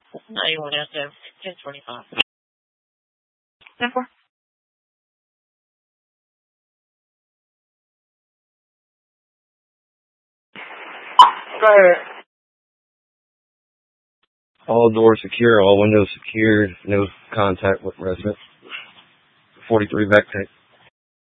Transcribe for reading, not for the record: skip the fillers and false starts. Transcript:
91 SF 1025. 10-4. Go ahead. All doors secure, all windows secured, no contact with resident. 43 back tank.